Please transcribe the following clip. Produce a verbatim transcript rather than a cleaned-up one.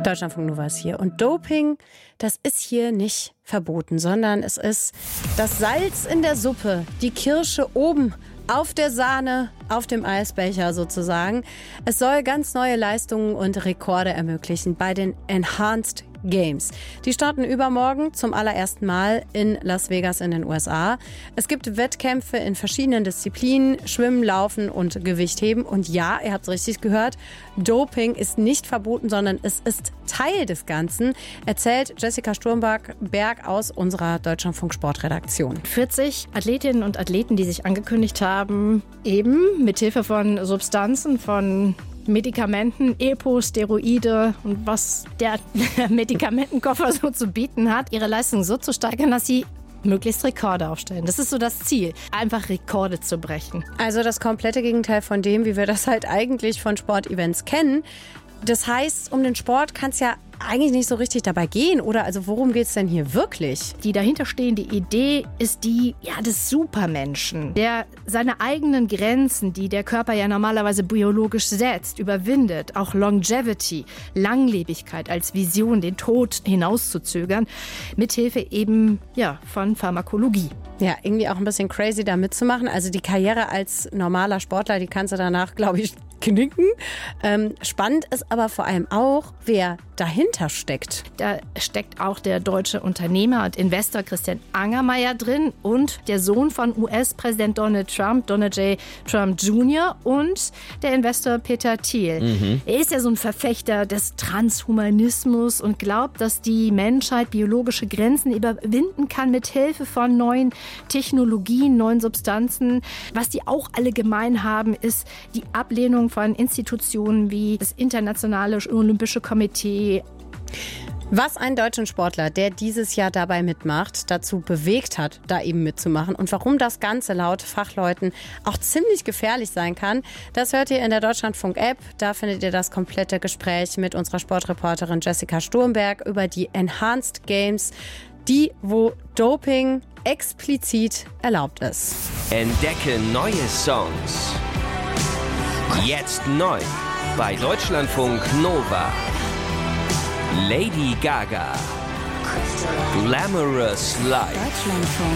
Deutschlandfunk Nova ist hier. Und Doping, das ist hier nicht verboten, sondern es ist das Salz in der Suppe, die Kirsche oben auf der Sahne, auf dem Eisbecher sozusagen. Es soll ganz neue Leistungen und Rekorde ermöglichen bei den Enhanced Games. Die starten übermorgen zum allerersten Mal in Las Vegas in den U S A. Es gibt Wettkämpfe in verschiedenen Disziplinen, Schwimmen, Laufen und Gewichtheben. Und ja, ihr habt es richtig gehört, Doping ist nicht verboten, sondern es ist Teil des Ganzen, erzählt Jessica Sturmberg aus unserer Deutschlandfunk-Sportredaktion. vierzig Athletinnen und Athleten, die sich angekündigt haben, eben mithilfe von Substanzen, von Medikamenten, Epo, Steroide und was der Medikamentenkoffer so zu bieten hat, ihre Leistung so zu steigern, dass sie möglichst Rekorde aufstellen. Das ist so das Ziel, einfach Rekorde zu brechen. Also das komplette Gegenteil von dem, wie wir das halt eigentlich von Sportevents kennen. Das heißt, um den Sport kann es ja eigentlich nicht so richtig dabei gehen, oder? Also worum geht es denn hier wirklich? Die dahinterstehende Idee ist die ja, des Supermenschen, der seine eigenen Grenzen, die der Körper ja normalerweise biologisch setzt, überwindet. Auch Longevity, Langlebigkeit als Vision, den Tod hinauszuzögern, mithilfe eben ja, von Pharmakologie. Ja, irgendwie auch ein bisschen crazy da mitzumachen. Also die Karriere als normaler Sportler, die kannst du danach, glaube ich, knicken. Ähm, spannend ist aber vor allem auch, wer dahinter steckt. Da steckt auch der deutsche Unternehmer und Investor Christian Angermayer drin und der Sohn von U S-Präsident Donald Trump, Donald J. Trump Junior und der Investor Peter Thiel. Mhm. Er ist ja so ein Verfechter des Transhumanismus und glaubt, dass die Menschheit biologische Grenzen überwinden kann mit Hilfe von neuen Technologien, neuen Substanzen. Was die auch alle gemein haben, ist die Ablehnung von Institutionen wie das Internationale Olympische Komitee. Was einen deutschen Sportler, der dieses Jahr dabei mitmacht, dazu bewegt hat, da eben mitzumachen und warum das Ganze laut Fachleuten auch ziemlich gefährlich sein kann, das hört ihr in der Deutschlandfunk-App. Da findet ihr das komplette Gespräch mit unserer Sportreporterin Jessica Sturmberg über die Enhanced Games, die, wo Doping explizit erlaubt ist. Entdecke neue Songs. Jetzt neu bei Deutschlandfunk Nova. Lady Gaga. Glamorous Life. Deutschlandfunk